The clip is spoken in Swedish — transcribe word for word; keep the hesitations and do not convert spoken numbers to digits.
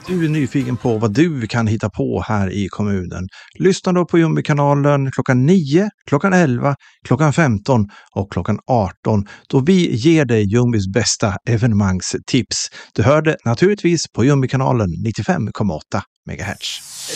du är nyfiken på vad du kan hitta på här i kommunen, lyssna då på Jumbikanalen klockan nio, klockan elva, klockan femton och klockan arton då vi ger dig Jumbis bästa evenemangstips. Du hör det naturligtvis på Jumbikanalen nittiofem komma åtta megahertz.